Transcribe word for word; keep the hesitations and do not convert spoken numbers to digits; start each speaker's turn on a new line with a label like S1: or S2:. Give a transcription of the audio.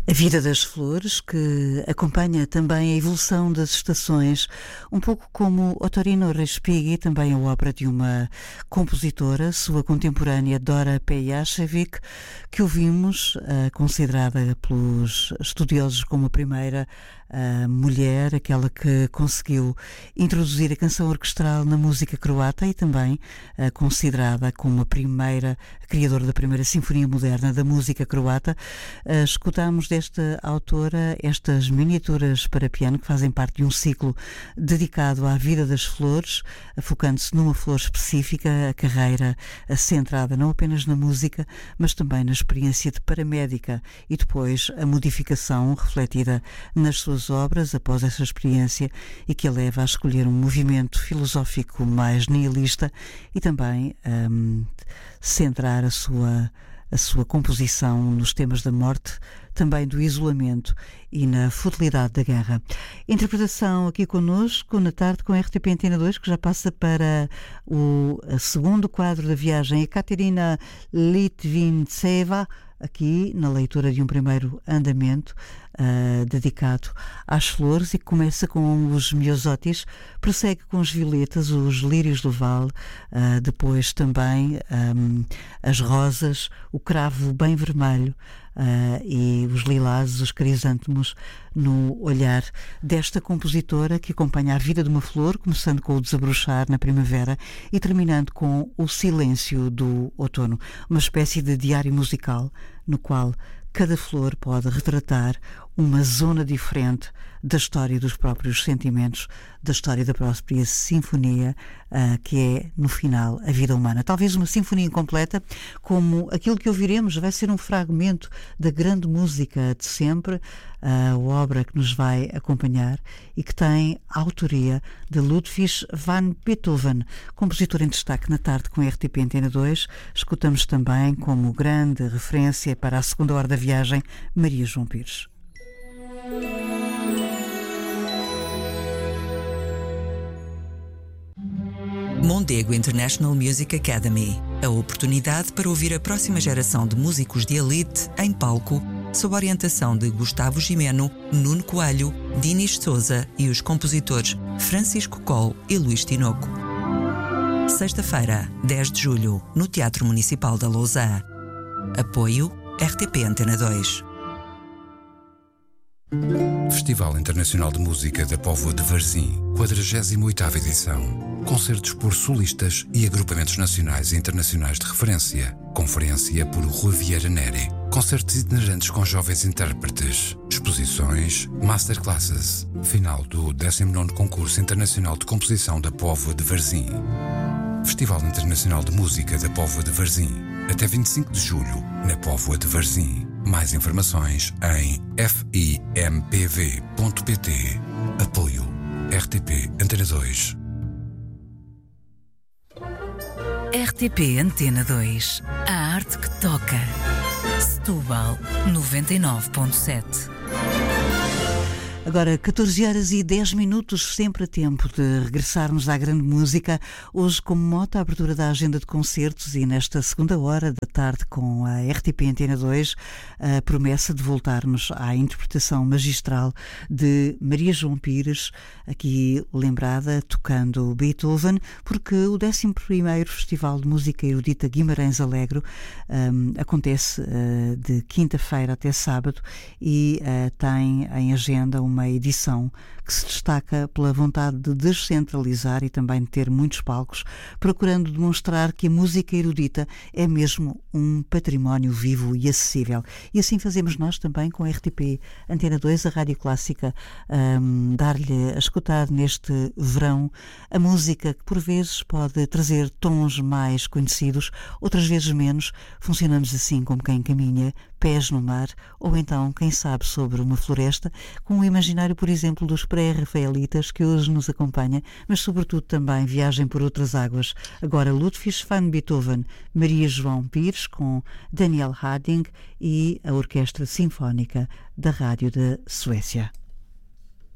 S1: A Vida das Flores, que acompanha também a evolução das estações, um pouco como Ottorino Respighi, também a obra de uma compositora, sua contemporânea Dora Pejacevic, que ouvimos, uh, considerada pelos estudiosos como a primeira uh, mulher, aquela que conseguiu introduzir a canção orquestral na música croata e também uh, considerada como a primeira, a criadora da primeira sinfonia moderna da música croata. Uh, escutámos desta autora estas miniaturas para piano que fazem parte de um ciclo dedicado à vida das flores, focando-se numa flor específica, a carreira centrada não apenas na música, mas também na experiência de paramédica e depois a modificação refletida nas suas obras após essa experiência e que a leva a escolher um movimento filosófico mais nihilista e também um, centrar a sua a sua composição nos temas da morte, também do isolamento e na futilidade da guerra. Interpretação aqui connosco na tarde com a R T P Antena dois, que já passa para o segundo quadro da viagem, Ekaterina Litvintseva, aqui na leitura de um primeiro andamento uh, dedicado às flores e que começa com os miosotis, prossegue com os violetas, os lírios do vale, uh, depois também um, as rosas, o cravo bem vermelho uh, e os lilás, os crisântemos, no olhar desta compositora que acompanha a vida de uma flor, começando com o desabrochar na primavera e terminando com o silêncio do outono, uma espécie de diário musical no qual cada flor pode retratar uma zona diferente da história dos próprios sentimentos, da história da própria sinfonia, uh, que é, no final, a vida humana. Talvez uma sinfonia incompleta, como aquilo que ouviremos, vai ser um fragmento da grande música de sempre, a obra que nos vai acompanhar e que tem a autoria de Ludwig van Beethoven, compositor em destaque na tarde com a R T P Antena dois. Escutamos também como grande referência para a segunda hora da viagem, Maria João Pires.
S2: Mondego International Music Academy. A oportunidade para ouvir a próxima geração de músicos de elite em palco, sob a orientação de Gustavo Gimeno, Nuno Coelho, Dinis Souza e os compositores Francisco Coll e Luís Tinoco. Sexta-feira, dez de julho, no Teatro Municipal da Lousã. Apoio R T P Antena dois.
S3: Festival Internacional de Música da Póvoa de Varzim, quadragésima oitava edição. Concertos por solistas e agrupamentos nacionais e internacionais de referência. Conferência por Rui Vieira Neri. Concertos itinerantes com jovens intérpretes. Exposições, masterclasses. Final do décimo nono Concurso Internacional de Composição da Póvoa de Varzim. Festival Internacional de Música da Póvoa de Varzim. Até vinte e cinco de julho, na Póvoa de Varzim. Mais informações em f i m p v ponto p t. Apoio R T P Antena dois.
S4: R T P Antena dois. A arte que toca. Setúbal noventa e nove ponto sete.
S1: Agora, catorze horas e dez minutos, sempre a tempo de regressarmos à grande música. Hoje, como mote, a abertura da agenda de concertos e nesta segunda hora da tarde com a R T P Antena dois, a promessa de voltarmos à interpretação magistral de Maria João Pires, aqui lembrada, tocando Beethoven, porque o décimo primeiro Festival de Música Erudita Guimarães Alegro um, acontece uh, de quinta-feira até sábado e uh, tem em agenda uma uma edição que se destaca pela vontade de descentralizar e também de ter muitos palcos, procurando demonstrar que a música erudita é mesmo um património vivo e acessível. E assim fazemos nós também com a R T P Antena dois, a Rádio Clássica, um, dar-lhe a escutar neste verão a música que por vezes pode trazer tons mais conhecidos, outras vezes menos. Funcionamos assim como quem caminha, pés no mar, ou então, quem sabe, sobre uma floresta, com o imaginário, por exemplo, dos pré-rafaelitas que hoje nos acompanha, mas sobretudo também viagem por outras águas. Agora Ludwig van Beethoven, Maria João Pires com Daniel Harding e a Orquestra Sinfónica da Rádio da Suécia.